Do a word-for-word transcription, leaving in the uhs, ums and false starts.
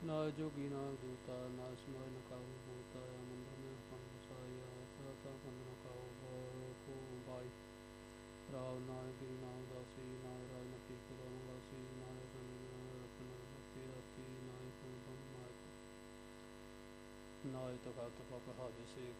ਨਾ ਜੋਗੀ ਨਾ ਦੂਤਾ ਨਾ ਸਮਝ ਨ ਕਾਹੂ ਬੂਤਾ ਮੰਦਰ में अपन बसाया सदा बंद न काहू बार को बाई राव नाय गिरि नाम दासी नाय राजनती कुला मंगासी नाय रतन भक्ति राती नाय नाय तखत पक हादसे